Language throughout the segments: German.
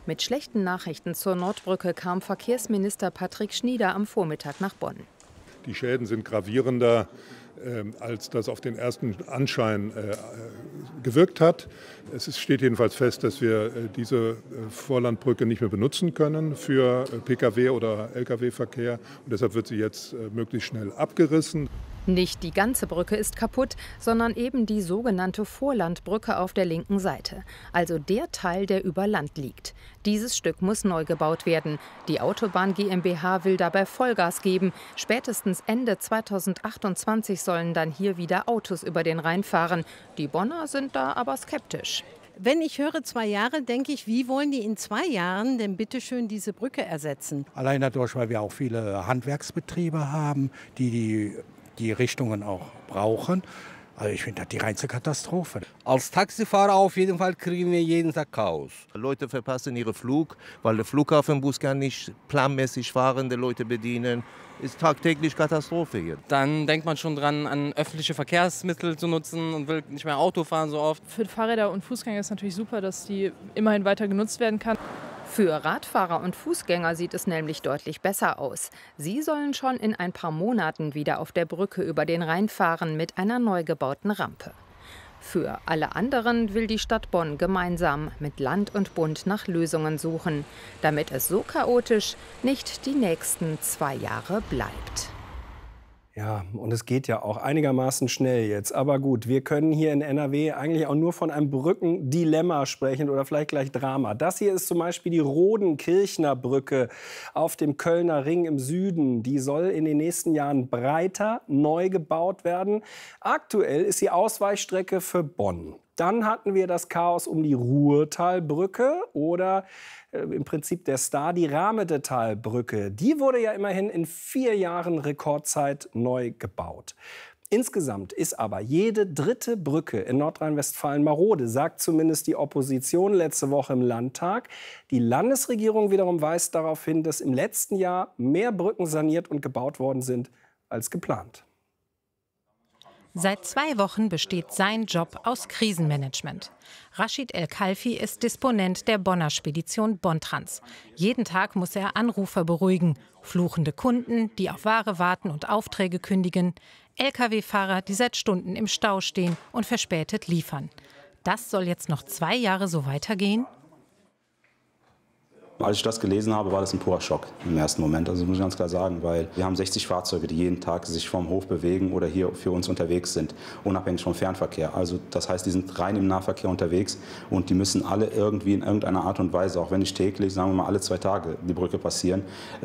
Mit schlechten Nachrichten zur Nordbrücke kam Verkehrsminister Patrick Schnieder am Vormittag nach Bonn. Die Schäden sind gravierender, als das auf den ersten Anschein gewirkt hat. Es steht jedenfalls fest, dass wir diese Vorlandbrücke nicht mehr benutzen können für Pkw- oder Lkw-Verkehr. Und deshalb wird sie jetzt möglichst schnell abgerissen. Nicht die ganze Brücke ist kaputt, sondern eben die sogenannte Vorlandbrücke auf der linken Seite. Also der Teil, der über Land liegt. Dieses Stück muss neu gebaut werden. Die Autobahn GmbH will dabei Vollgas geben. Spätestens Ende 2028 sollen dann hier wieder Autos über den Rhein fahren. Die Bonner sind da aber skeptisch. Wenn ich höre 2 Jahre, denke ich, wie wollen die in 2 Jahren denn bitte schön diese Brücke ersetzen? Allein dadurch, weil wir auch viele Handwerksbetriebe haben, die Richtungen auch brauchen. Also ich finde das die reinste Katastrophe. Als Taxifahrer auf jeden Fall kriegen wir jeden Tag Chaos. Leute verpassen ihren Flug, weil der Flughafenbus kann nicht planmäßig fahrende Leute bedienen. Ist tagtäglich Katastrophe hier. Dann denkt man schon dran, an öffentliche Verkehrsmittel zu nutzen und will nicht mehr Auto fahren so oft. Für Fahrräder und Fußgänger ist natürlich super, dass die immerhin weiter genutzt werden kann. Für Radfahrer und Fußgänger sieht es nämlich deutlich besser aus. Sie sollen schon in ein paar Monaten wieder auf der Brücke über den Rhein fahren mit einer neu gebauten Rampe. Für alle anderen will die Stadt Bonn gemeinsam mit Land und Bund nach Lösungen suchen, damit es so chaotisch nicht die nächsten 2 Jahre bleibt. Ja, und es geht ja auch einigermaßen schnell jetzt. Aber gut, wir können hier in NRW eigentlich auch nur von einem Brückendilemma sprechen oder vielleicht gleich Drama. Das hier ist zum Beispiel die Rodenkirchner Brücke auf dem Kölner Ring im Süden. Die soll in den nächsten Jahren breiter, neu gebaut werden. Aktuell ist die Ausweichstrecke für Bonn. Dann hatten wir das Chaos um die Ruhrtalbrücke oder im Prinzip der Star, die Rahmedetalbrücke. Die wurde ja immerhin in 4 Jahren Rekordzeit neu gebaut. Insgesamt ist aber jede 3. Brücke in Nordrhein-Westfalen marode, sagt zumindest die Opposition letzte Woche im Landtag. Die Landesregierung wiederum weist darauf hin, dass im letzten Jahr mehr Brücken saniert und gebaut worden sind als geplant. Seit 2 Wochen besteht sein Job aus Krisenmanagement. Rashid El-Khalfi ist Disponent der Bonner Spedition Bontrans. Jeden Tag muss er Anrufer beruhigen. Fluchende Kunden, die auf Ware warten und Aufträge kündigen. Lkw-Fahrer, die seit Stunden im Stau stehen und verspätet liefern. Das soll jetzt noch 2 Jahre so weitergehen? Als ich das gelesen habe, war das ein purer Schock im ersten Moment. Also muss ich ganz klar sagen, weil wir haben 60 Fahrzeuge, die jeden Tag sich vom Hof bewegen oder hier für uns unterwegs sind, unabhängig vom Fernverkehr. Also das heißt, die sind rein im Nahverkehr unterwegs und die müssen alle irgendwie in irgendeiner Art und Weise, auch wenn nicht täglich, sagen wir mal alle 2 Tage die Brücke passieren.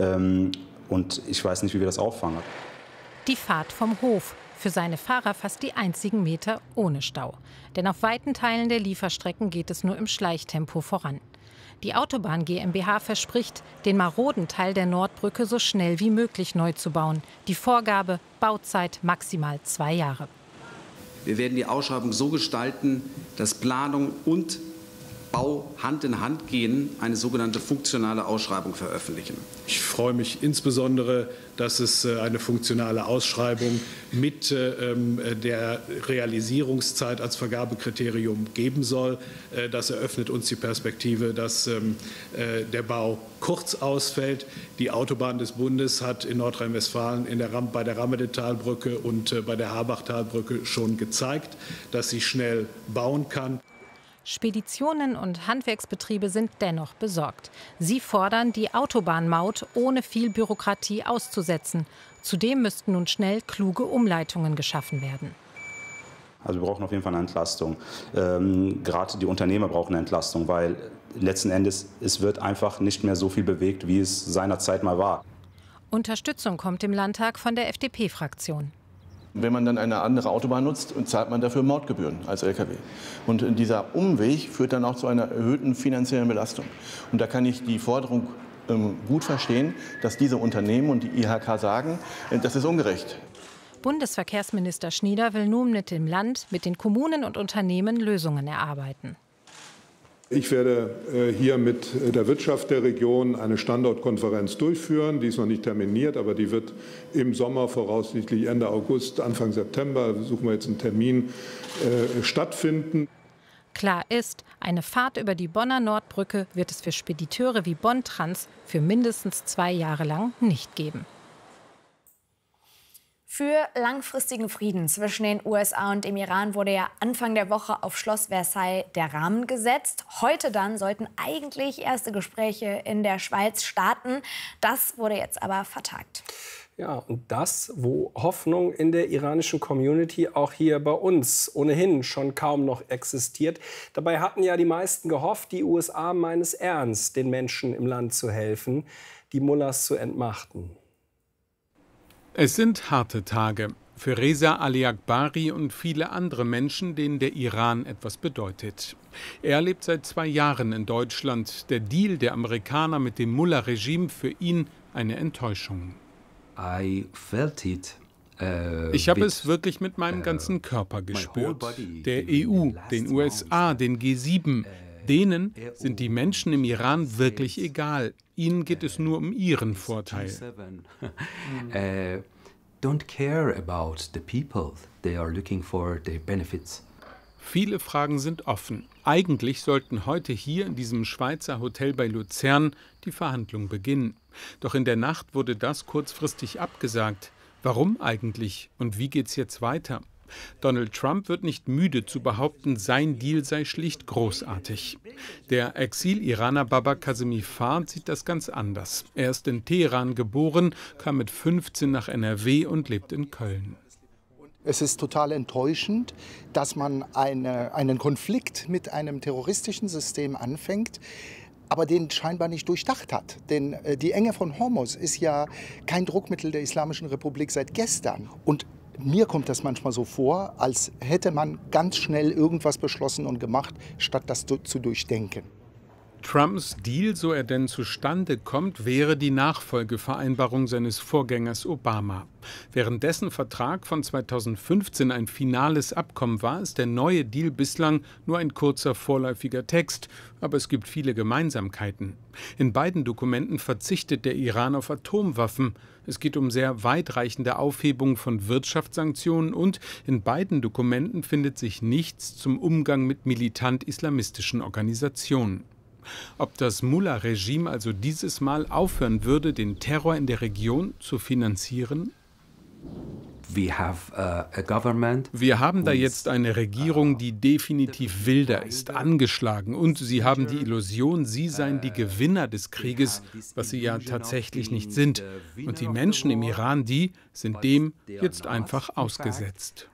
Und ich weiß nicht, wie wir das auffangen. Die Fahrt vom Hof. Für seine Fahrer fast die einzigen Meter ohne Stau. Denn auf weiten Teilen der Lieferstrecken geht es nur im Schleichtempo voran. Die Autobahn GmbH verspricht, den maroden Teil der Nordbrücke so schnell wie möglich neu zu bauen. Die Vorgabe: Bauzeit maximal 2 Jahre. Wir werden die Ausschreibung so gestalten, dass Planung und Bau Hand in Hand gehen, eine sogenannte funktionale Ausschreibung veröffentlichen. Ich freue mich insbesondere, dass es eine funktionale Ausschreibung mit der Realisierungszeit als Vergabekriterium geben soll. Das eröffnet uns die Perspektive, dass der Bau kurz ausfällt. Die Autobahn des Bundes hat in Nordrhein-Westfalen bei der Rahmedetalbrücke und bei der Habachtalbrücke schon gezeigt, dass sie schnell bauen kann. Speditionen und Handwerksbetriebe sind dennoch besorgt. Sie fordern, die Autobahnmaut ohne viel Bürokratie auszusetzen. Zudem müssten nun schnell kluge Umleitungen geschaffen werden. Also wir brauchen auf jeden Fall eine Entlastung. Gerade die Unternehmer brauchen eine Entlastung, weil letzten Endes es wird einfach nicht mehr so viel bewegt, wie es seinerzeit mal war. Unterstützung kommt im Landtag von der FDP-Fraktion. Wenn man dann eine andere Autobahn nutzt, zahlt man dafür Mautgebühren als Lkw. Und dieser Umweg führt dann auch zu einer erhöhten finanziellen Belastung. Und da kann ich die Forderung gut verstehen, dass diese Unternehmen und die IHK sagen, das ist ungerecht. Bundesverkehrsminister Schnieder will nun mit dem Land, mit den Kommunen und Unternehmen Lösungen erarbeiten. Ich werde hier mit der Wirtschaft der Region eine Standortkonferenz durchführen. Die ist noch nicht terminiert, aber die wird im Sommer, voraussichtlich Ende August, Anfang September, suchen wir jetzt einen Termin, stattfinden. Klar ist, eine Fahrt über die Bonner Nordbrücke wird es für Spediteure wie Bontrans für mindestens 2 Jahre lang nicht geben. Für langfristigen Frieden zwischen den USA und dem Iran wurde ja Anfang der Woche auf Schloss Versailles der Rahmen gesetzt. Heute dann sollten eigentlich erste Gespräche in der Schweiz starten. Das wurde jetzt aber vertagt. Ja, und das, wo Hoffnung in der iranischen Community auch hier bei uns ohnehin schon kaum noch existiert. Dabei hatten ja die meisten gehofft, die USA meinen es ernst, den Menschen im Land zu helfen, die Mullahs zu entmachten. Es sind harte Tage für Reza Ali Akbari und viele andere Menschen, denen der Iran etwas bedeutet. Er lebt seit 2 Jahren in Deutschland. Der Deal der Amerikaner mit dem Mullah-Regime für ihn eine Enttäuschung. Ich habe es wirklich mit meinem ganzen Körper gespürt. Der EU, den USA, den G7, denen sind die Menschen im Iran wirklich egal. Ihnen geht es nur um ihren Vorteil. Viele Fragen sind offen. Eigentlich sollten heute hier in diesem Schweizer Hotel bei Luzern die Verhandlungen beginnen. Doch in der Nacht wurde das kurzfristig abgesagt. Warum eigentlich? Und wie geht's jetzt weiter? Donald Trump wird nicht müde zu behaupten, sein Deal sei schlicht großartig. Der Exil-Iraner Babak Kazemi Fard sieht das ganz anders. Er ist in Teheran geboren, kam mit 15 nach NRW und lebt in Köln. Es ist total enttäuschend, dass man einen Konflikt mit einem terroristischen System anfängt, aber den scheinbar nicht durchdacht hat. Denn die Enge von Hormuz ist ja kein Druckmittel der Islamischen Republik seit gestern. Und mir kommt das manchmal so vor, als hätte man ganz schnell irgendwas beschlossen und gemacht, statt das zu durchdenken. Trumps Deal, so er denn zustande kommt, wäre die Nachfolgevereinbarung seines Vorgängers Obama. Während dessen Vertrag von 2015 ein finales Abkommen war, ist der neue Deal bislang nur ein kurzer vorläufiger Text, aber es gibt viele Gemeinsamkeiten. In beiden Dokumenten verzichtet der Iran auf Atomwaffen. Es geht um sehr weitreichende Aufhebung von Wirtschaftssanktionen und in beiden Dokumenten findet sich nichts zum Umgang mit militant-islamistischen Organisationen. Ob das Mullah-Regime also dieses Mal aufhören würde, den Terror in der Region zu finanzieren? Wir haben da jetzt eine Regierung, die definitiv wilder ist, angeschlagen. Und sie haben die Illusion, sie seien die Gewinner des Krieges, was sie ja tatsächlich nicht sind. Und die Menschen im Iran, die sind dem jetzt einfach ausgesetzt.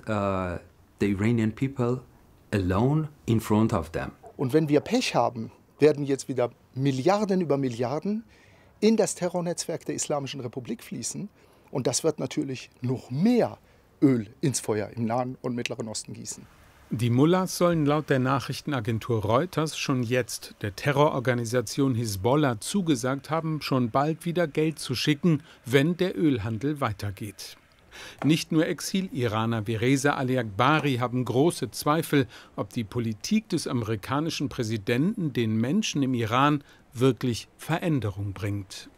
Und wenn wir Pech haben, werden jetzt wieder Milliarden über Milliarden in das Terrornetzwerk der Islamischen Republik fließen. Und das wird natürlich noch mehr Öl ins Feuer im Nahen und Mittleren Osten gießen. Die Mullahs sollen laut der Nachrichtenagentur Reuters schon jetzt der Terrororganisation Hisbollah zugesagt haben, schon bald wieder Geld zu schicken, wenn der Ölhandel weitergeht. Nicht nur Exil-Iraner wie Reza Ali Akbari haben große Zweifel, ob die Politik des amerikanischen Präsidenten den Menschen im Iran wirklich Veränderung bringt.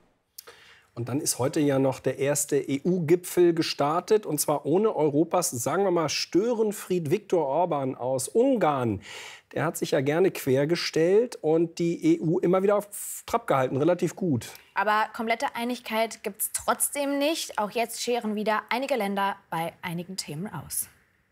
Und dann ist heute ja noch der erste EU-Gipfel gestartet, und zwar ohne Europas, sagen wir mal, Störenfried Viktor Orban aus Ungarn. Der hat sich ja gerne quergestellt und die EU immer wieder auf Trab gehalten, relativ gut. Aber komplette Einigkeit gibt es trotzdem nicht. Auch jetzt scheren wieder einige Länder bei einigen Themen aus.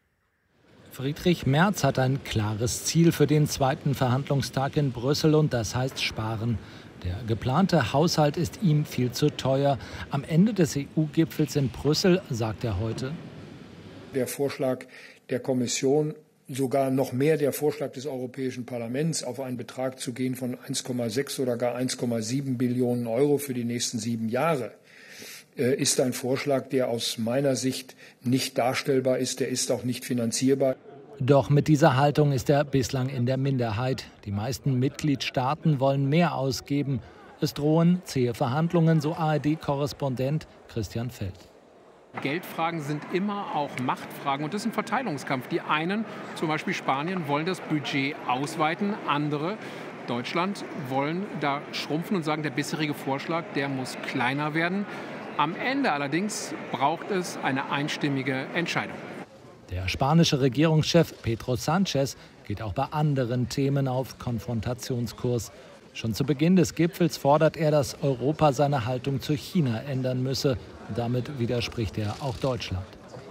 Friedrich Merz hat ein klares Ziel für den zweiten Verhandlungstag in Brüssel, und das heißt Sparen. Der geplante Haushalt ist ihm viel zu teuer. Am Ende des EU-Gipfels in Brüssel sagt er heute: Der Vorschlag der Kommission, sogar noch mehr der Vorschlag des Europäischen Parlaments, auf einen Betrag zu gehen von 1,6 oder gar 1,7 Billionen Euro für die nächsten 7 Jahre, ist ein Vorschlag, der aus meiner Sicht nicht darstellbar ist. Der ist auch nicht finanzierbar. Doch mit dieser Haltung ist er bislang in der Minderheit. Die meisten Mitgliedstaaten wollen mehr ausgeben. Es drohen zähe Verhandlungen, so ARD-Korrespondent Christian Feld. Geldfragen sind immer auch Machtfragen, und das ist ein Verteilungskampf. Die einen, zum Beispiel Spanien, wollen das Budget ausweiten, andere, Deutschland, wollen da schrumpfen und sagen, der bisherige Vorschlag, der muss kleiner werden. Am Ende allerdings braucht es eine einstimmige Entscheidung. Der spanische Regierungschef Pedro Sánchez geht auch bei anderen Themen auf Konfrontationskurs. Schon zu Beginn des Gipfels fordert er, dass Europa seine Haltung zu China ändern müsse. Damit widerspricht er auch Deutschland.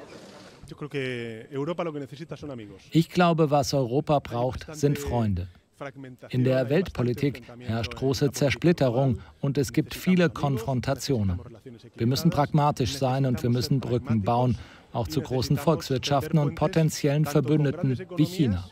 Ich glaube, was Europa braucht, sind Freunde. In der Weltpolitik herrscht große Zersplitterung und es gibt viele Konfrontationen. Wir müssen pragmatisch sein und wir müssen Brücken bauen, auch zu großen Volkswirtschaften und potenziellen Verbündeten wie China.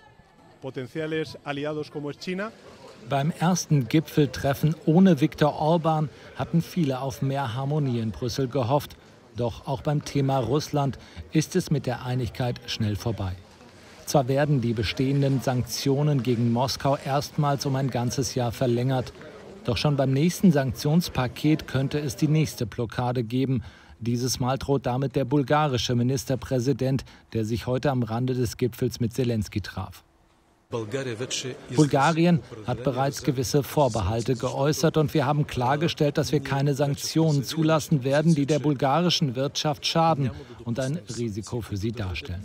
Beim ersten Gipfeltreffen ohne Viktor Orbán hatten viele auf mehr Harmonie in Brüssel gehofft. Doch auch beim Thema Russland ist es mit der Einigkeit schnell vorbei. Zwar werden die bestehenden Sanktionen gegen Moskau erstmals um ein ganzes Jahr verlängert. Doch schon beim nächsten Sanktionspaket könnte es die nächste Blockade geben. Dieses Mal droht damit der bulgarische Ministerpräsident, der sich heute am Rande des Gipfels mit Selenskyj traf. Bulgarien hat bereits gewisse Vorbehalte geäußert und wir haben klargestellt, dass wir keine Sanktionen zulassen werden, die der bulgarischen Wirtschaft schaden und ein Risiko für sie darstellen.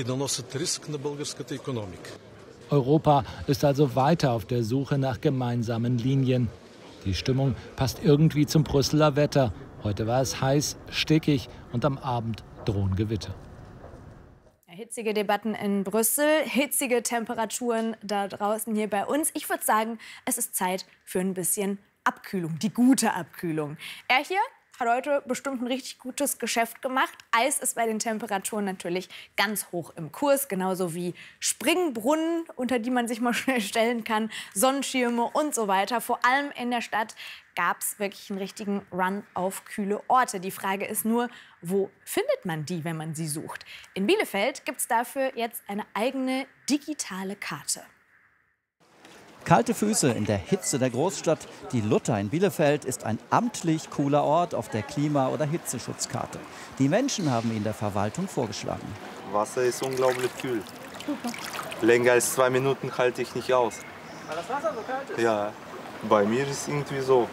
Europa ist also weiter auf der Suche nach gemeinsamen Linien. Die Stimmung passt irgendwie zum Brüsseler Wetter. Heute war es heiß, stickig und am Abend drohen Gewitter. Hitzige Debatten in Brüssel, hitzige Temperaturen da draußen hier bei uns. Ich würde sagen, es ist Zeit für ein bisschen Abkühlung, die gute Abkühlung. Er hier hat heute bestimmt ein richtig gutes Geschäft gemacht. Eis ist bei den Temperaturen natürlich ganz hoch im Kurs, genauso wie Springbrunnen, unter die man sich mal schnell stellen kann, Sonnenschirme und so weiter. Vor allem in der Stadt gab es wirklich einen richtigen Run auf kühle Orte. Die Frage ist nur, wo findet man die, wenn man sie sucht? In Bielefeld gibt es dafür jetzt eine eigene digitale Karte. Kalte Füße in der Hitze der Großstadt. Die Luther in Bielefeld ist ein amtlich cooler Ort auf der Klima- oder Hitzeschutzkarte. Die Menschen haben ihn der Verwaltung vorgeschlagen. Wasser ist unglaublich kühl. Länger als 2 Minuten halte ich nicht aus. Weil das Wasser so kalt ist? Ja, bei mir ist es irgendwie so.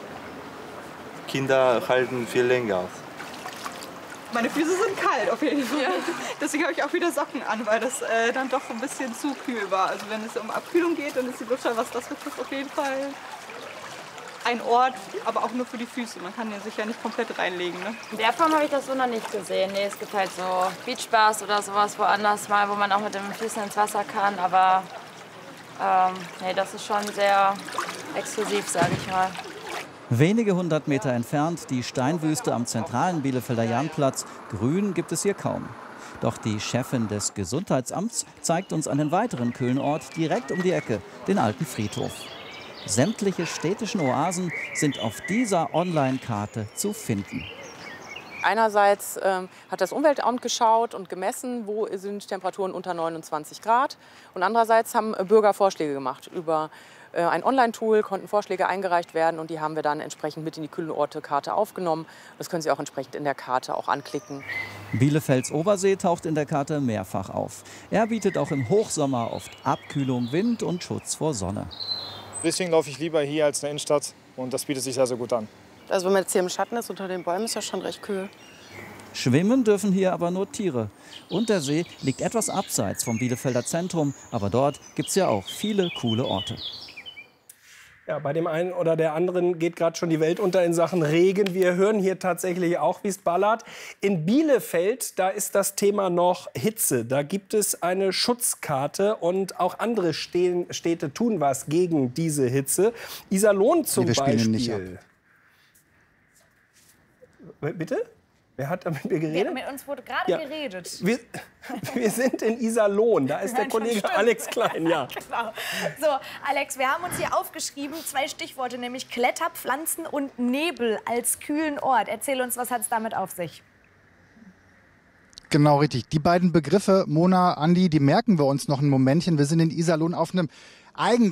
Kinder halten viel länger aus. Meine Füße sind kalt auf jeden Fall. Ja. Deswegen habe ich auch wieder Socken an, weil das dann doch ein bisschen zu kühl war. Also wenn es um Abkühlung geht, dann ist die Luther, was das betrifft, auf jeden Fall ein Ort, aber auch nur für die Füße. Man kann sich ja nicht komplett reinlegen. Ne? In der Form habe ich das so noch nicht gesehen. Nee, es gibt halt so Beachbars oder sowas woanders mal, wo man auch mit den Füßen ins Wasser kann. Aber nee, das ist schon sehr exklusiv, sage ich mal. Wenige 100 Meter entfernt die Steinwüste am zentralen Bielefelder Jahnplatz. Grün gibt es hier kaum. Doch die Chefin des Gesundheitsamts zeigt uns einen weiteren kühlen Ort direkt um die Ecke, den alten Friedhof. Sämtliche städtischen Oasen sind auf dieser Online-Karte zu finden. Einerseits hat das Umweltamt geschaut und gemessen, wo sind Temperaturen unter 29 Grad. Und andererseits haben Bürger Vorschläge gemacht. Über ein Online-Tool konnten Vorschläge eingereicht werden und die haben wir dann entsprechend mit in die kühlen Orte-Karte aufgenommen. Das können Sie auch entsprechend in der Karte auch anklicken. Bielefelds Obersee taucht in der Karte mehrfach auf. Er bietet auch im Hochsommer oft Abkühlung, Wind und Schutz vor Sonne. Deswegen laufe ich lieber hier als in der Innenstadt und das bietet sich sehr gut an. Also wenn man jetzt hier im Schatten ist, unter den Bäumen, ist das schon recht kühl. Schwimmen dürfen hier aber nur Tiere. Und der See liegt etwas abseits vom Bielefelder Zentrum, aber dort gibt es ja auch viele coole Orte. Ja, bei dem einen oder der anderen geht gerade schon die Welt unter in Sachen Regen. Wir hören hier tatsächlich auch, wie es ballert. In Bielefeld, da ist das Thema noch Hitze. Da gibt es eine Schutzkarte und auch andere Städte tun was gegen diese Hitze. Iserlohn zum Beispiel. Nicht ab. Bitte? Wer hat da mit mir geredet? Mit uns wurde gerade geredet. Wir sind in Iserlohn, da ist der Kollege Alex Klein. Ja. Genau. So, Alex, wir haben uns hier aufgeschrieben, 2 Stichworte, nämlich Kletterpflanzen und Nebel als kühlen Ort. Erzähl uns, was hat es damit auf sich? Genau, richtig. Die beiden Begriffe, Mona, Andi, die merken wir uns noch ein Momentchen. Wir sind in Iserlohn auf einem eigentlich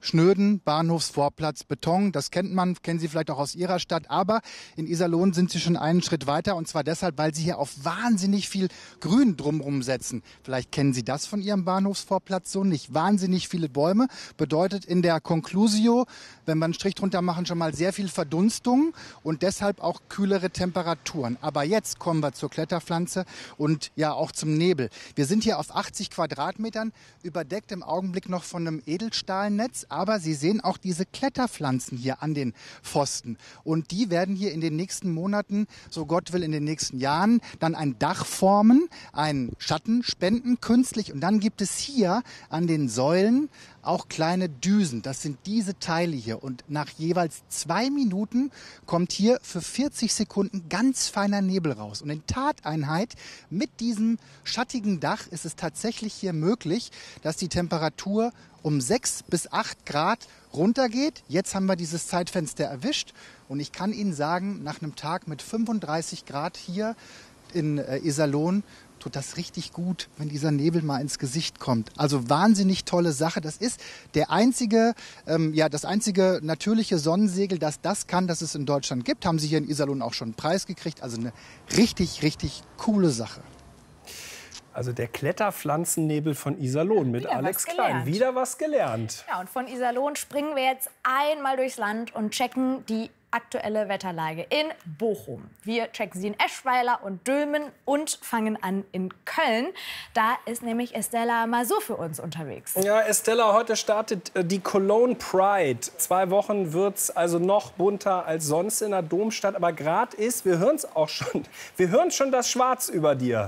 schnöden Bahnhofsvorplatz Beton. Das kennen Sie vielleicht auch aus Ihrer Stadt. Aber in Iserlohn sind sie schon einen Schritt weiter. Und zwar deshalb, weil sie hier auf wahnsinnig viel Grün drumherum setzen. Vielleicht kennen Sie das von Ihrem Bahnhofsvorplatz so nicht. Wahnsinnig viele Bäume bedeutet in der Conclusio, wenn wir einen Strich drunter machen, schon mal sehr viel Verdunstung und deshalb auch kühlere Temperaturen. Aber jetzt kommen wir zur Kletterpflanze und ja auch zum Nebel. Wir sind hier auf 80 Quadratmetern, überdeckt im Augenblick noch von einem Edelstahlnetz. Aber Sie sehen auch diese Kletterpflanzen hier an den Pfosten. Und die werden hier in den nächsten Monaten, so Gott will in den nächsten Jahren, dann ein Dach formen, einen Schatten spenden künstlich. Und dann gibt es hier an den Säulen auch kleine Düsen. Das sind diese Teile hier. Und nach jeweils 2 Minuten kommt hier für 40 Sekunden ganz feiner Nebel raus. Und in Tateinheit mit diesem schattigen Dach ist es tatsächlich hier möglich, dass die Temperatur um 6 bis 8 Grad runtergeht. Jetzt haben wir dieses Zeitfenster erwischt. Und ich kann Ihnen sagen, nach einem Tag mit 35 Grad hier in Iserlohn tut das richtig gut, wenn dieser Nebel mal ins Gesicht kommt. Also wahnsinnig tolle Sache. Das ist das einzige natürliche Sonnensegel, das kann, das es in Deutschland gibt. Haben Sie hier in Iserlohn auch schon einen Preis gekriegt. Also eine richtig, richtig coole Sache. Also der Kletterpflanzennebel von Iserlohn mit Alex Klein. Wieder was gelernt. Ja, und von Iserlohn springen wir jetzt einmal durchs Land und checken die aktuelle Wetterlage in Bochum. Wir checken sie in Eschweiler und Dülmen und fangen an in Köln. Da ist nämlich Estella Masur für uns unterwegs. Ja, Estella, heute startet die Cologne Pride. 2 Wochen wird es also noch bunter als sonst in der Domstadt. Aber gerade ist, wir hören es auch schon, wir hören schon das Schwarz über dir.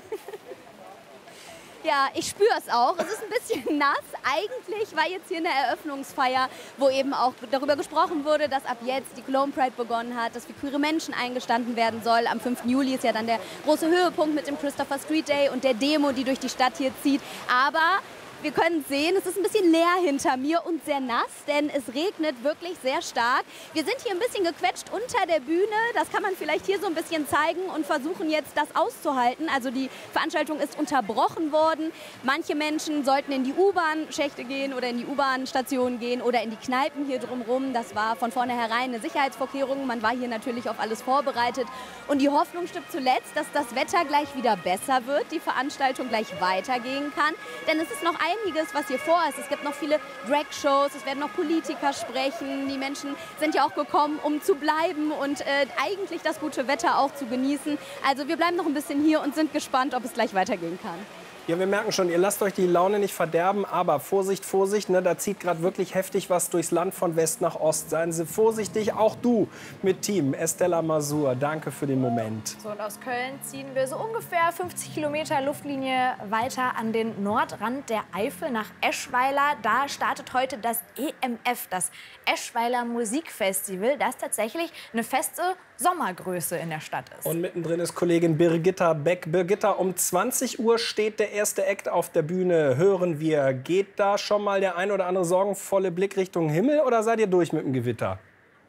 Ja, ich spüre es auch. Es ist ein bisschen nass. Eigentlich war jetzt hier eine Eröffnungsfeier, wo eben auch darüber gesprochen wurde, dass ab jetzt die Cologne Pride begonnen hat, dass für queere Menschen eingestanden werden soll. Am 5. Juli ist ja dann der große Höhepunkt mit dem Christopher Street Day und der Demo, die durch die Stadt hier zieht. Aber wir können sehen, es ist ein bisschen leer hinter mir und sehr nass, denn es regnet wirklich sehr stark. Wir sind hier ein bisschen gequetscht unter der Bühne. Das kann man vielleicht hier so ein bisschen zeigen und versuchen jetzt das auszuhalten. Also die Veranstaltung ist unterbrochen worden. Manche Menschen sollten in die U-Bahn-Schächte gehen oder in die U-Bahn-Stationen gehen oder in die Kneipen hier drumherum. Das war von vornherein eine Sicherheitsvorkehrung. Man war hier natürlich auf alles vorbereitet. Und die Hoffnung stirbt zuletzt, dass das Wetter gleich wieder besser wird, die Veranstaltung gleich weitergehen kann. Denn es ist noch einiges, was hier vor ist. Es gibt noch viele Drag-Shows, es werden noch Politiker sprechen. Die Menschen sind ja auch gekommen, um zu bleiben und eigentlich das gute Wetter auch zu genießen. Also wir bleiben noch ein bisschen hier und sind gespannt, ob es gleich weitergehen kann. Ja, wir merken schon, ihr lasst euch die Laune nicht verderben, aber Vorsicht, Vorsicht, ne, da zieht gerade wirklich heftig was durchs Land von West nach Ost. Seien Sie vorsichtig, auch du mit Team. Estella Masur, danke für den Moment. So, und aus Köln ziehen wir so ungefähr 50 Kilometer Luftlinie weiter an den Nordrand der Eifel nach Eschweiler. Da startet heute das EMF, das Eschweiler Musikfestival, das tatsächlich eine feste Sommergröße in der Stadt ist. Und mittendrin ist Kollegin Birgitta Beck. Birgitta, um 20 Uhr steht der erste Act auf der Bühne. Hören wir, geht da schon mal der ein oder andere sorgenvolle Blick Richtung Himmel oder seid ihr durch mit dem Gewitter?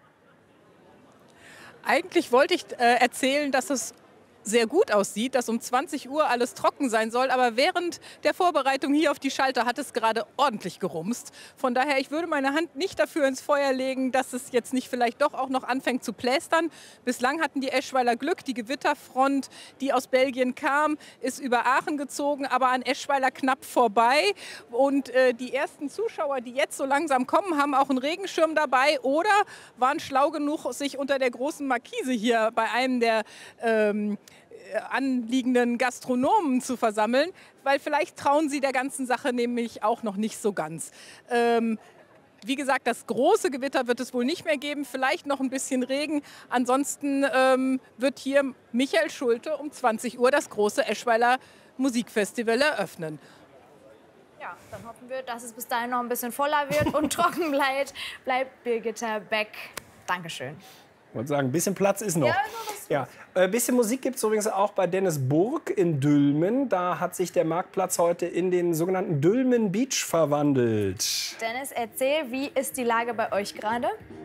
Eigentlich wollte ich erzählen, dass es sehr gut aussieht, dass um 20 Uhr alles trocken sein soll. Aber während der Vorbereitung hier auf die Schalter hat es gerade ordentlich gerumst. Von daher, ich würde meine Hand nicht dafür ins Feuer legen, dass es jetzt nicht vielleicht doch auch noch anfängt zu plästern. Bislang hatten die Eschweiler Glück. Die Gewitterfront, die aus Belgien kam, ist über Aachen gezogen, aber an Eschweiler knapp vorbei. Und die ersten Zuschauer, die jetzt so langsam kommen, haben auch einen Regenschirm dabei oder waren schlau genug, sich unter der großen Markise hier bei einem der anliegenden Gastronomen zu versammeln, weil vielleicht trauen sie der ganzen Sache nämlich auch noch nicht so ganz. Wie gesagt, das große Gewitter wird es wohl nicht mehr geben, vielleicht noch ein bisschen Regen. Ansonsten wird hier Michael Schulte um 20 Uhr das große Eschweiler Musikfestival eröffnen. Ja, dann hoffen wir, dass es bis dahin noch ein bisschen voller wird und trocken bleibt Birgitta Beck. Dankeschön. Ich wollte sagen, ein bisschen Platz ist noch. Ja, ein bisschen Musik gibt es übrigens auch bei Dennis Burg in Dülmen. Da hat sich der Marktplatz heute in den sogenannten Dülmen Beach verwandelt. Dennis, erzähl, wie ist die Lage bei euch gerade?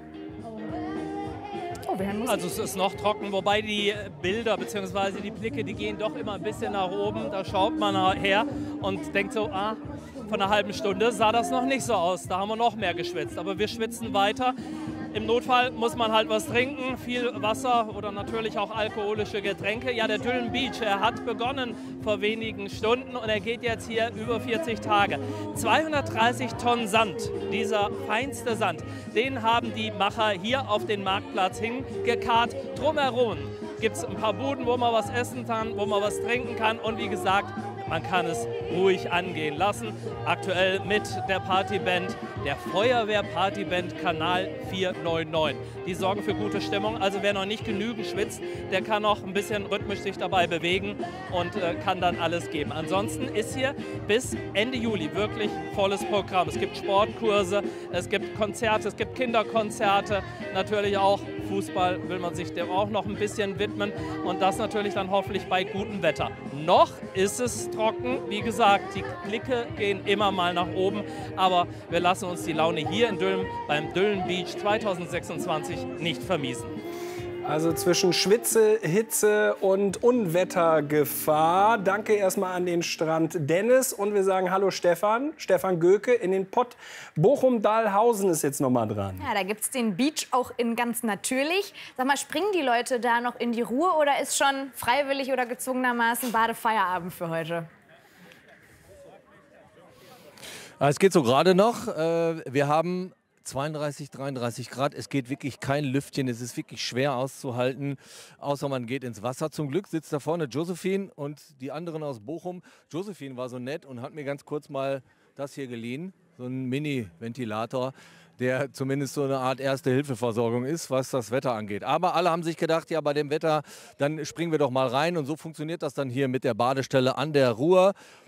Oh, wir hören Musik. Also es ist noch trocken, wobei die Bilder bzw. die Blicke, die gehen doch immer ein bisschen nach oben. Da schaut man her und denkt so, vor einer halben Stunde sah das noch nicht so aus. Da haben wir noch mehr geschwitzt. Aber wir schwitzen weiter. Im Notfall muss man halt was trinken, viel Wasser oder natürlich auch alkoholische Getränke. Ja, der Düllen Beach, er hat begonnen vor wenigen Stunden und er geht jetzt hier über 40 Tage. 230 Tonnen Sand, dieser feinste Sand, den haben die Macher hier auf den Marktplatz hingekarrt. Drumherum gibt es ein paar Buden, wo man was essen kann, wo man was trinken kann und wie gesagt, man kann es ruhig angehen lassen. Aktuell mit der Partyband, der Feuerwehr-Partyband Kanal 499. Die sorgen für gute Stimmung. Also wer noch nicht genügend schwitzt, der kann noch ein bisschen rhythmisch sich dabei bewegen und kann dann alles geben. Ansonsten ist hier bis Ende Juli wirklich volles Programm. Es gibt Sportkurse, es gibt Konzerte, es gibt Kinderkonzerte, natürlich auch Fußball will man sich dem auch noch ein bisschen widmen und das natürlich dann hoffentlich bei gutem Wetter. Noch ist es trocken, wie gesagt, die Blicke gehen immer mal nach oben, aber wir lassen uns die Laune hier in Dülmen beim Düllen Beach 2026 nicht vermiesen. Also zwischen Schwitze, Hitze und Unwettergefahr. Danke erstmal an den Strand Dennis und wir sagen Hallo Stefan. Stefan Göke in den Pott. Bochum-Dahlhausen ist jetzt noch mal dran. Ja, da gibt es den Beach auch in ganz natürlich. Sag mal, springen die Leute da noch in die Ruhe oder ist schon freiwillig oder gezwungenermaßen Badefeierabend für heute? Es geht so gerade noch. Wir haben 32, 33 Grad. Es geht wirklich kein Lüftchen. Es ist wirklich schwer auszuhalten, außer man geht ins Wasser. Zum Glück sitzt da vorne Josephine und die anderen aus Bochum. Josephine war so nett und hat mir ganz kurz mal das hier geliehen. So ein Mini-Ventilator, der zumindest so eine Art Erste-Hilfe-Versorgung ist, was das Wetter angeht. Aber alle haben sich gedacht, ja, bei dem Wetter, dann springen wir doch mal rein. Und so funktioniert das dann hier mit der Badestelle an der Ruhr.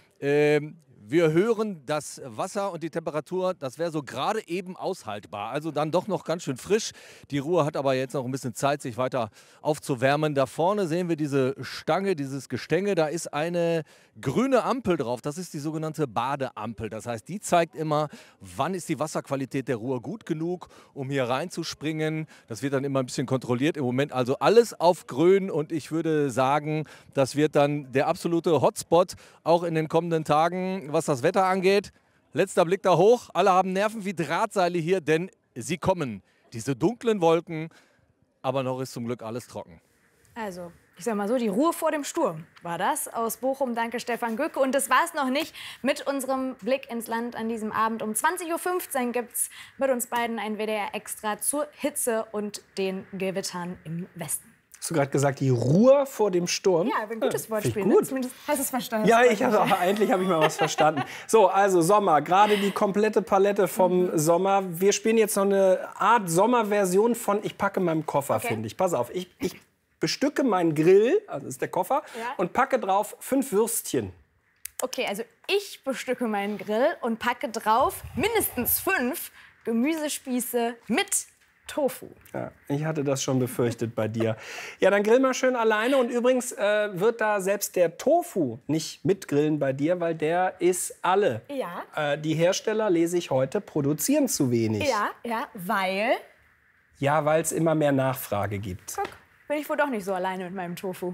Wir hören das Wasser und die Temperatur, das wäre so gerade eben aushaltbar. Also dann doch noch ganz schön frisch. Die Ruhr hat aber jetzt noch ein bisschen Zeit, sich weiter aufzuwärmen. Da vorne sehen wir diese Stange, dieses Gestänge. Da ist eine grüne Ampel drauf. Das ist die sogenannte Badeampel. Das heißt, die zeigt immer, wann ist die Wasserqualität der Ruhr gut genug, um hier reinzuspringen. Das wird dann immer ein bisschen kontrolliert. Im Moment also alles auf grün. Und ich würde sagen, das wird dann der absolute Hotspot auch in den kommenden Tagen, was das Wetter angeht. Letzter Blick da hoch. Alle haben Nerven wie Drahtseile hier, denn sie kommen. Diese dunklen Wolken, aber noch ist zum Glück alles trocken. Also, ich sag mal so, die Ruhe vor dem Sturm war das aus Bochum. Danke, Stefan Göke. Und das war es noch nicht mit unserem Blick ins Land an diesem Abend. Um 20:15 Uhr gibt es mit uns beiden ein WDR-Extra zur Hitze und den Gewittern im Westen. Hast du gerade gesagt, die Ruhe vor dem Sturm? Ja, ein gutes Wortspiel. Gut. Ne? Hast du es verstanden? Ja, endlich habe ich mal was verstanden. So, also Sommer, gerade die komplette Palette vom Sommer. Wir spielen jetzt noch eine Art Sommerversion von Ich packe meinen Koffer, finde ich. Pass auf, ich bestücke meinen Grill, also das ist der Koffer, und packe drauf 5 Würstchen. Okay, also ich bestücke meinen Grill und packe drauf mindestens 5 Gemüsespieße mit Tofu. Ja, ich hatte das schon befürchtet bei dir. Ja, dann grill mal schön alleine. Und übrigens wird da selbst der Tofu nicht mitgrillen bei dir, weil der ist alle. Ja. Die Hersteller, lese ich heute, produzieren zu wenig. Ja, weil? Ja, weil es immer mehr Nachfrage gibt. Guck, bin ich wohl doch nicht so alleine mit meinem Tofu.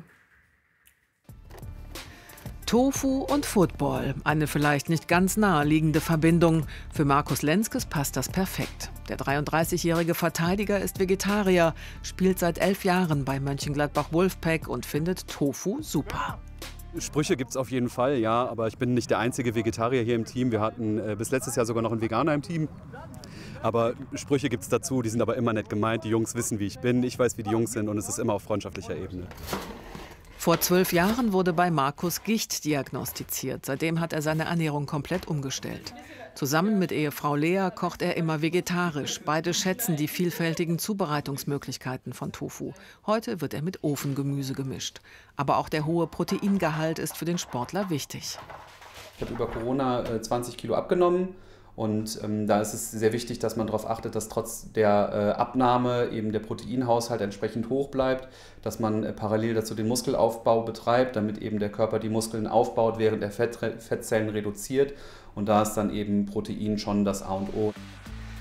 Tofu und Football, eine vielleicht nicht ganz naheliegende Verbindung. Für Markus Lenskes passt das perfekt. Der 33-jährige Verteidiger ist Vegetarier, spielt seit 11 Jahren bei Mönchengladbach Wolfpack und findet Tofu super. Sprüche gibt es auf jeden Fall, ja, aber ich bin nicht der einzige Vegetarier hier im Team. Wir hatten bis letztes Jahr sogar noch einen Veganer im Team. Aber Sprüche gibt es dazu, die sind aber immer nett gemeint. Die Jungs wissen, wie ich bin, ich weiß, wie die Jungs sind und es ist immer auf freundschaftlicher Ebene. Vor 12 Jahren wurde bei Markus Gicht diagnostiziert. Seitdem hat er seine Ernährung komplett umgestellt. Zusammen mit Ehefrau Lea kocht er immer vegetarisch. Beide schätzen die vielfältigen Zubereitungsmöglichkeiten von Tofu. Heute wird er mit Ofengemüse gemischt. Aber auch der hohe Proteingehalt ist für den Sportler wichtig. Ich habe über Corona 20 Kilo abgenommen. Und da ist es sehr wichtig, dass man darauf achtet, dass trotz der Abnahme eben der Proteinhaushalt entsprechend hoch bleibt, dass man parallel dazu den Muskelaufbau betreibt, damit eben der Körper die Muskeln aufbaut, während er Fettzellen reduziert. Und da ist dann eben Protein schon das A und O.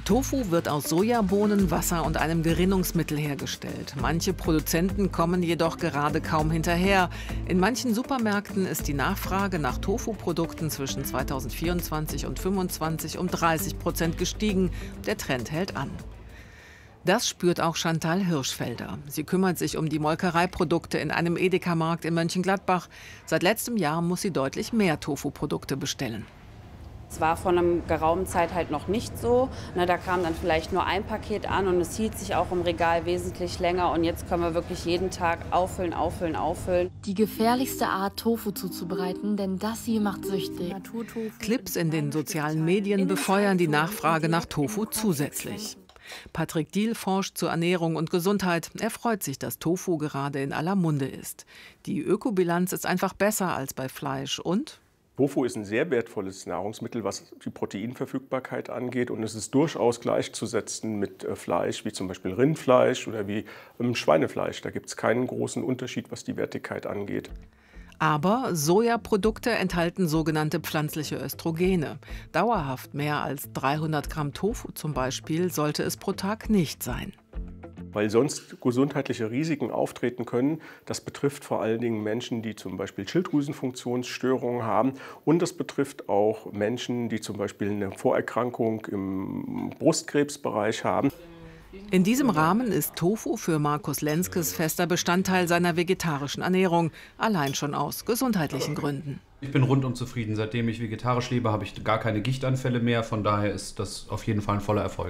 Tofu wird aus Sojabohnen, Wasser und einem Gerinnungsmittel hergestellt. Manche Produzenten kommen jedoch gerade kaum hinterher. In manchen Supermärkten ist die Nachfrage nach Tofu-Produkten zwischen 2024 und 2025 um 30% gestiegen. Der Trend hält an. Das spürt auch Chantal Hirschfelder. Sie kümmert sich um die Molkereiprodukte in einem Edeka-Markt in Mönchengladbach. Seit letztem Jahr muss sie deutlich mehr Tofu-Produkte bestellen. Es war vor einer geraumen Zeit halt noch nicht so. Da kam dann vielleicht nur ein Paket an und es hielt sich auch im Regal wesentlich länger. Und jetzt können wir wirklich jeden Tag auffüllen, auffüllen, auffüllen. Die gefährlichste Art, Tofu zuzubereiten, denn das hier macht süchtig. Clips in den sozialen Medien befeuern die Nachfrage nach Tofu zusätzlich. Patrick Diehl forscht zur Ernährung und Gesundheit. Er freut sich, dass Tofu gerade in aller Munde ist. Die Ökobilanz ist einfach besser als bei Fleisch und Tofu ist ein sehr wertvolles Nahrungsmittel, was die Proteinverfügbarkeit angeht. Und es ist durchaus gleichzusetzen mit Fleisch, wie zum Beispiel Rindfleisch oder wie Schweinefleisch. Da gibt es keinen großen Unterschied, was die Wertigkeit angeht. Aber Sojaprodukte enthalten sogenannte pflanzliche Östrogene. Dauerhaft mehr als 300 Gramm Tofu zum Beispiel sollte es pro Tag nicht sein. Weil sonst gesundheitliche Risiken auftreten können. Das betrifft vor allen Dingen Menschen, die zum Beispiel Schilddrüsenfunktionsstörungen haben. Und das betrifft auch Menschen, die zum Beispiel eine Vorerkrankung im Brustkrebsbereich haben. In diesem Rahmen ist Tofu für Markus Lenskes fester Bestandteil seiner vegetarischen Ernährung, allein schon aus gesundheitlichen Gründen. Ich bin rundum zufrieden. Seitdem ich vegetarisch lebe, habe ich gar keine Gichtanfälle mehr. Von daher ist das auf jeden Fall ein voller Erfolg.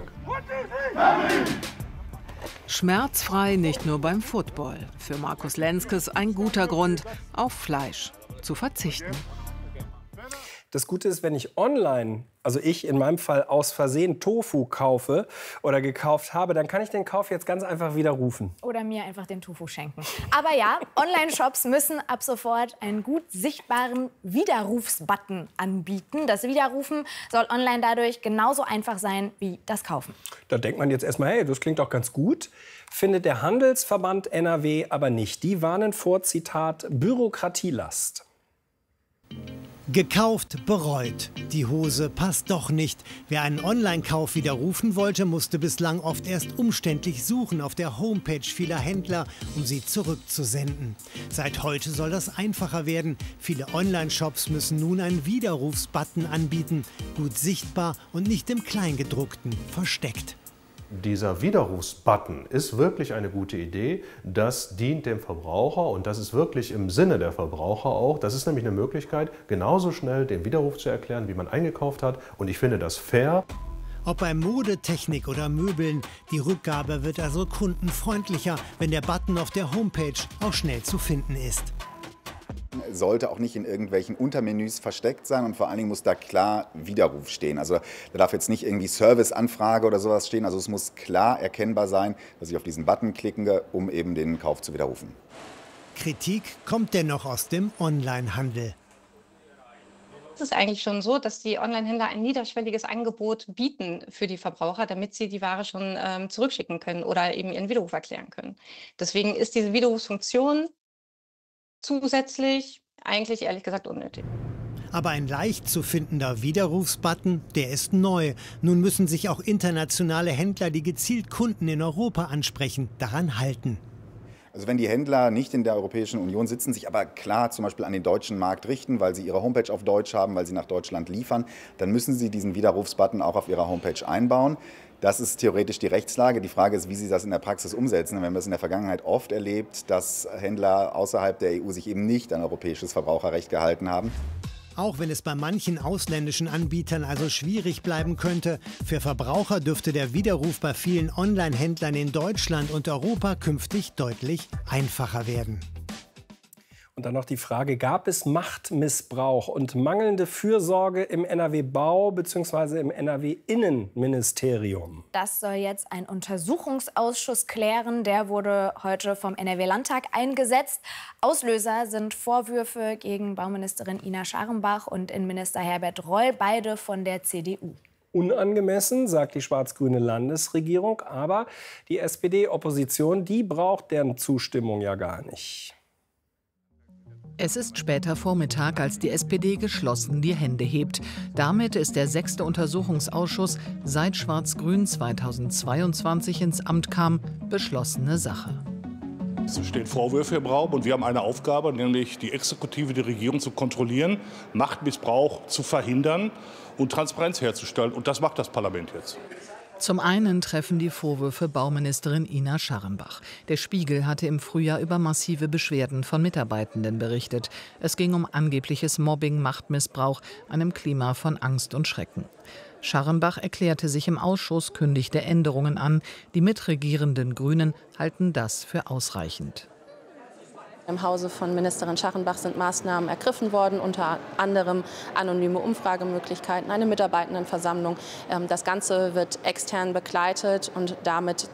Schmerzfrei nicht nur beim Football. Für Markus Lenskes ein guter Grund, auf Fleisch zu verzichten. Das Gute ist, wenn ich online, also ich in meinem Fall aus Versehen Tofu kaufe oder gekauft habe, dann kann ich den Kauf jetzt ganz einfach widerrufen. Oder mir einfach den Tofu schenken. Aber ja, Online-Shops müssen ab sofort einen gut sichtbaren Widerrufsbutton anbieten. Das Widerrufen soll online dadurch genauso einfach sein wie das Kaufen. Da denkt man jetzt erstmal, hey, das klingt doch ganz gut. Findet der Handelsverband NRW aber nicht. Die warnen vor, Zitat, Bürokratielast. Gekauft, bereut. Die Hose passt doch nicht. Wer einen Online-Kauf widerrufen wollte, musste bislang oft erst umständlich suchen auf der Homepage vieler Händler, um sie zurückzusenden. Seit heute soll das einfacher werden. Viele Online-Shops müssen nun einen Widerrufsbutton anbieten. Gut sichtbar und nicht im Kleingedruckten versteckt. Dieser Widerrufsbutton ist wirklich eine gute Idee. Das dient dem Verbraucher und das ist wirklich im Sinne der Verbraucher auch. Das ist nämlich eine Möglichkeit, genauso schnell den Widerruf zu erklären, wie man eingekauft hat. Und ich finde das fair. Ob bei Mode, Technik oder Möbeln, die Rückgabe wird also kundenfreundlicher, wenn der Button auf der Homepage auch schnell zu finden ist. Sollte auch nicht in irgendwelchen Untermenüs versteckt sein und vor allen Dingen muss da klar Widerruf stehen. Also da darf jetzt nicht irgendwie Serviceanfrage oder sowas stehen. Also es muss klar erkennbar sein, dass ich auf diesen Button klicke, um eben den Kauf zu widerrufen. Kritik kommt dennoch aus dem Onlinehandel. Es ist eigentlich schon so, dass die Onlinehändler ein niederschwelliges Angebot bieten für die Verbraucher, damit sie die Ware schon zurückschicken können oder eben ihren Widerruf erklären können. Deswegen ist diese Widerrufsfunktion zusätzlich eigentlich ehrlich gesagt unnötig. Aber ein leicht zu findender Widerrufsbutton, der ist neu. Nun müssen sich auch internationale Händler, die gezielt Kunden in Europa ansprechen, daran halten. Also wenn die Händler nicht in der Europäischen Union sitzen, sich aber klar zum Beispiel an den deutschen Markt richten, weil sie ihre Homepage auf Deutsch haben, weil sie nach Deutschland liefern, dann müssen sie diesen Widerrufsbutton auch auf ihrer Homepage einbauen. Das ist theoretisch die Rechtslage. Die Frage ist, wie sie das in der Praxis umsetzen. Wir haben das in der Vergangenheit oft erlebt, dass Händler außerhalb der EU sich eben nicht an europäisches Verbraucherrecht gehalten haben. Auch wenn es bei manchen ausländischen Anbietern also schwierig bleiben könnte, für Verbraucher dürfte der Widerruf bei vielen Online-Händlern in Deutschland und Europa künftig deutlich einfacher werden. Und dann noch die Frage, gab es Machtmissbrauch und mangelnde Fürsorge im NRW-Bau bzw. im NRW-Innenministerium? Das soll jetzt ein Untersuchungsausschuss klären. Der wurde heute vom NRW-Landtag eingesetzt. Auslöser sind Vorwürfe gegen Bauministerin Ina Scharenbach und Innenminister Herbert Reul, beide von der CDU. Unangemessen, sagt die schwarz-grüne Landesregierung. Aber die SPD-Opposition, die braucht deren Zustimmung ja gar nicht. Es ist später Vormittag, als die SPD geschlossen die Hände hebt. Damit ist der 6. Untersuchungsausschuss, seit Schwarz-Grün 2022 ins Amt kam, beschlossene Sache. Es stehen Vorwürfe im Raum und wir haben eine Aufgabe, nämlich die Exekutive, die Regierung zu kontrollieren, Machtmissbrauch zu verhindern und Transparenz herzustellen. Und das macht das Parlament jetzt. Zum einen treffen die Vorwürfe Bauministerin Ina Scharrenbach. Der Spiegel hatte im Frühjahr über massive Beschwerden von Mitarbeitenden berichtet. Es ging um angebliches Mobbing, Machtmissbrauch, einem Klima von Angst und Schrecken. Scharrenbach erklärte sich im Ausschuss, kündigte Änderungen an. Die mitregierenden Grünen halten das für ausreichend. Im Hause von Ministerin Scharrenbach sind Maßnahmen ergriffen worden, unter anderem anonyme Umfragemöglichkeiten, eine Mitarbeitendenversammlung. Das Ganze wird extern begleitet und damit